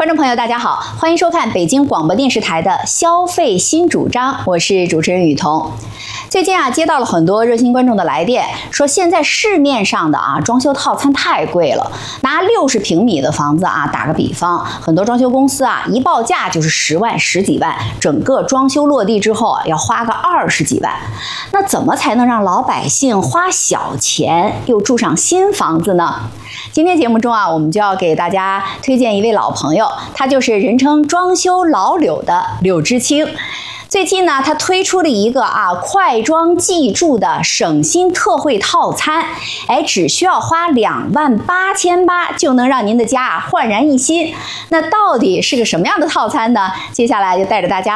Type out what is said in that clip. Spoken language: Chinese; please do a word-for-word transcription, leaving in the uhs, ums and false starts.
观众朋友，大家好，欢迎收看北京广播电视台的消费新主张，我是主持人雨桐。最近啊，接到了很多热心观众的来电，说现在市面上的啊装修套餐太贵了。拿六十平米的房子啊，打个比方，很多装修公司啊一报价就是十万、十几万，整个装修落地之后啊，要花个二十几万。那怎么才能让老百姓花小钱又住上新房子呢？今天节目中啊，我们就要给大家推荐一位老朋友，他就是人称装修老柳的柳知青。最近呢，他推出了一个啊快装即住的省心特惠套餐，哎，只需要花两万八千八就能让您的家啊焕然一新。那到底是个什么样的套餐呢？接下来就带着大家